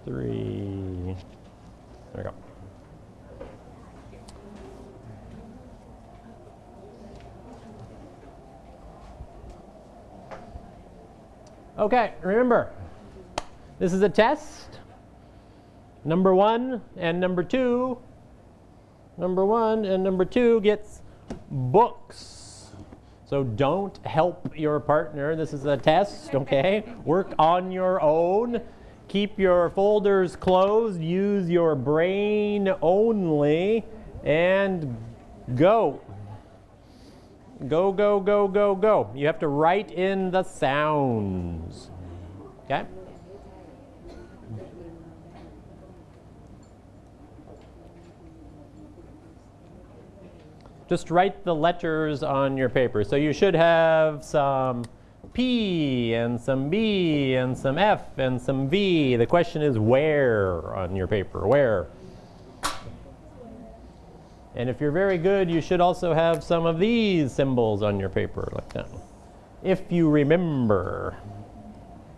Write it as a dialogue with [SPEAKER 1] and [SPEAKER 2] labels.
[SPEAKER 1] 3. There we go. Okay, remember, this is a test. Number 1 and number 2. Number 1 and number 2 gets books. So don't help your partner. This is a test, okay? Work on your own. Keep your folders closed. Use your brain only. And go. Go, go, go, go, go. You have to write in the sounds. Okay? Just write the letters on your paper. So you should have some P and some B and some F and some V. The question is where on your paper? Where? And if you're very good, you should also have some of these symbols on your paper like that. If you remember.